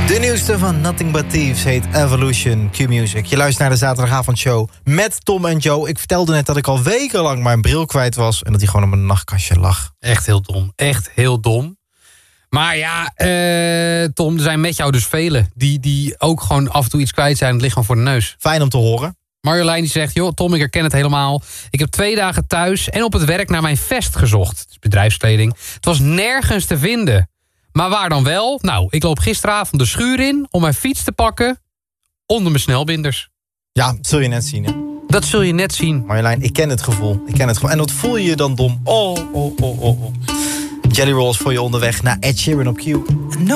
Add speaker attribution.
Speaker 1: De nieuwste van Nothing But Thieves heet Evolution, Q-Music. Je luistert naar de zaterdagavondshow met Tom en Joe. Ik vertelde net dat ik al wekenlang mijn bril kwijt was... en dat hij gewoon op mijn nachtkastje lag.
Speaker 2: Echt heel dom. Echt heel dom. Maar ja, Tom, er zijn met jou dus velen... die ook gewoon af en toe iets kwijt zijn. Het ligt gewoon voor de neus.
Speaker 1: Fijn om te horen.
Speaker 2: Marjolein die zegt, joh, Tom, ik herken het helemaal. Ik heb 2 dagen thuis en op het werk naar mijn vest gezocht. Het is bedrijfskleding. Het was nergens te vinden. Maar waar dan wel? Nou, ik loop gisteravond de schuur in om mijn fiets te pakken onder mijn snelbinders.
Speaker 1: Ja, dat zul je net zien, hè?
Speaker 2: Dat zul je net zien.
Speaker 1: Marjolein, ik ken het gevoel. En wat voel je je dan dom? Oh. Jelly Rolls voor je onderweg naar Ed Sheeran op Q.